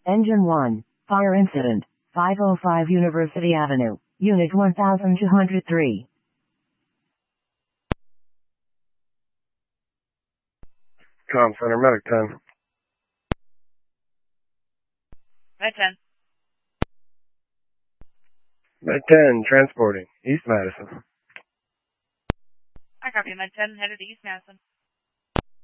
Engine 1, fire incident, 505 University Avenue, Unit 1203. Comm Center, Medic 10. Med 10. Med 10, transporting, East Madison. I copy, Med 10, headed to East Madison.